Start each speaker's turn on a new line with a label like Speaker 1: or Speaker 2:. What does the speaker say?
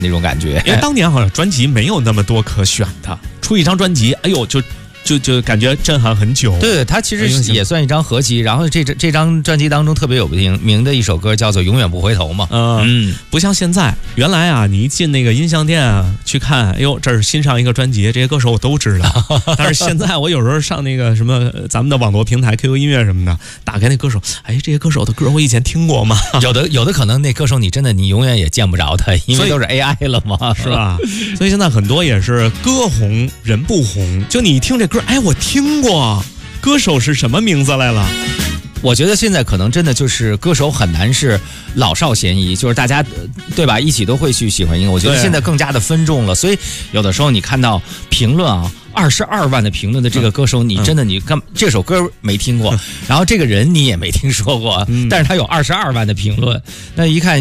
Speaker 1: 那种感觉。
Speaker 2: 因为当年好像专辑没有那么多可选的，出一张专辑，哎呦就感觉震撼很久。
Speaker 1: 对，它其实也算一张合集。然后这张专辑当中特别有名的一首歌叫做《永远不回头》嘛。
Speaker 2: 不像现在，原来啊，你一进那个音像店啊去看，哎呦，这是新上一个专辑，这些歌手我都知道。但是现在我有时候上那个什么咱们的网络平台 QQ 音乐什么的，打开那歌手，哎，这些歌手的歌我以前听过吗？
Speaker 1: 有的可能那歌手你永远也见不着他，因为都是 AI 了嘛，
Speaker 2: 是吧？所以现在很多也是歌红人不红，就你一听这歌，哎，我听过，歌手是什么名字来了？
Speaker 1: 我觉得现在可能真的就是歌手很难是老少咸宜，就是大家对吧，一起都会去喜欢音乐。我觉得现在更加的分众了，所以有的时候你看到评论啊，22万的评论的这个歌手，你真的这首歌没听过，然后这个人你也没听说过，但是他有22万的评论，那一看